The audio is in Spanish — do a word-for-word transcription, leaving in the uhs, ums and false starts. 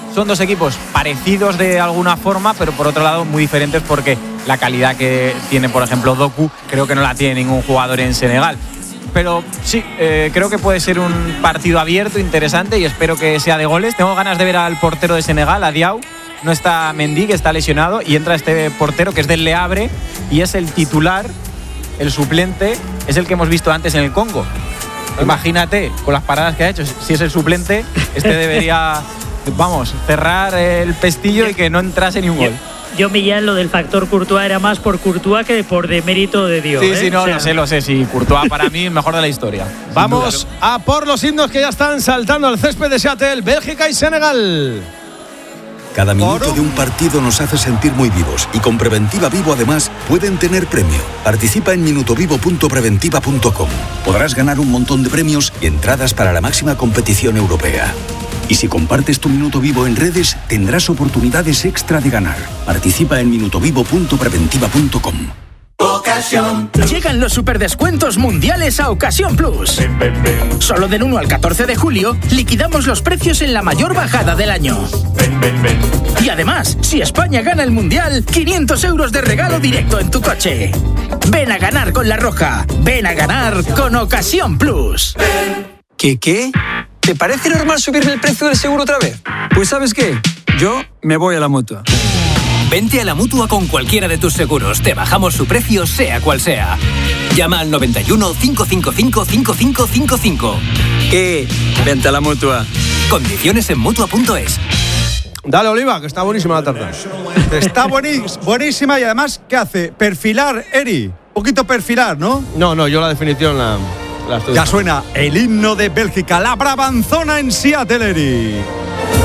son dos equipos parecidos de alguna forma, pero por otro lado muy diferentes porque la calidad que tiene, por ejemplo, Doku, creo que no la tiene ningún jugador en Senegal. Pero sí, eh, creo que puede ser un partido abierto, interesante, y espero que sea de goles. Tengo ganas de ver al portero de Senegal, a Diaw. No está Mendy, que está lesionado, y entra este portero que es del Le Havre y es el titular, el suplente, es el que hemos visto antes en el Congo. Imagínate, con las paradas que ha hecho, si es el suplente, este debería, vamos, cerrar el pestillo y que no entrase ni un gol. Yo me ya lo del factor Courtois era más por Courtois que por demérito de Dios. Sí, ¿eh? sí, no, o sea, lo sé, lo sé. Sí, Courtois para mí es mejor de la historia. Vamos a por los himnos que ya están saltando al césped de Seattle, Bélgica y Senegal. Cada minuto de un partido nos hace sentir muy vivos y con Preventiva Vivo además pueden tener premio. Participa en minutovivo punto preventiva punto com. Podrás ganar un montón de premios y entradas para la máxima competición europea. Y si compartes tu minuto vivo en redes, tendrás oportunidades extra de ganar. Participa en minutovivo punto preventiva punto com. Ocasión. Llegan los superdescuentos mundiales a Ocasión Plus. Ven, ven, ven. Solo del uno al catorce de julio liquidamos los precios en la mayor bajada del año. Ven, ven, ven. Y además, si España gana el mundial, quinientos euros de regalo directo en tu coche. Ven a ganar con La Roja. Ven a ganar con Ocasión Plus. ¿Qué qué? ¿Te parece normal subirme el precio del seguro otra vez? Pues ¿sabes qué? Yo me voy a la Mutua. Vente a la Mutua con cualquiera de tus seguros. Te bajamos su precio, sea cual sea. Llama al noventa y uno, cinco cinco cinco, cinco cinco cinco cinco. ¿Qué? Vente a la Mutua. Condiciones en Mutua punto es. Dale, Oliva, que está buenísima la tarta. Está buenísima y además, ¿qué hace? Perfilar, Eri. Un poquito perfilar, ¿no? No, no, yo la definición la... Ya suena el himno de Bélgica, la Brabanzona en Seattle, Eri.